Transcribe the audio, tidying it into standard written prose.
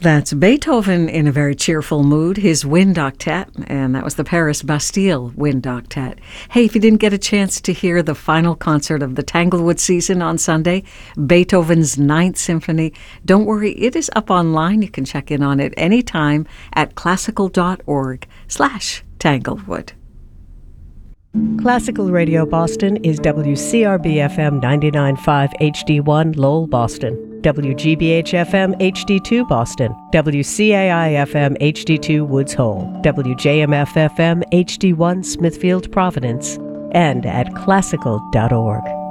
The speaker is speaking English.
That's Beethoven in a very cheerful mood, his Wind Octet, and that was the Paris Bastille Wind Octet. Hey, if you didn't get a chance to hear the final concert of the Tanglewood season on Sunday, Beethoven's Ninth Symphony, don't worry, it is up online. You can check in on it anytime at classical.org/Tanglewood. Classical Radio Boston is WCRB-FM 99.5 HD1 Lowell, Boston, WGBH-FM HD2 Boston, WCAI-FM HD2 Woods Hole, WJMF-FM HD1 Smithfield, Providence, and at classical.org.